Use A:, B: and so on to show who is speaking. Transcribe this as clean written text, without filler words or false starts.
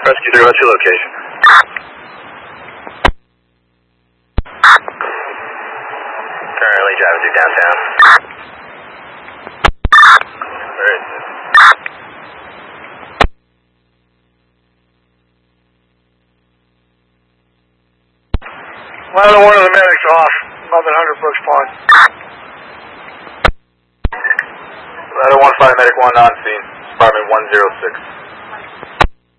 A: Rescue 3, what's your location? Currently driving through downtown. Alright.
B: Ladder 1 of the medics off, 1100 Brooks Pond.
A: Ladder 1, fire medic 1 on scene, Department 106.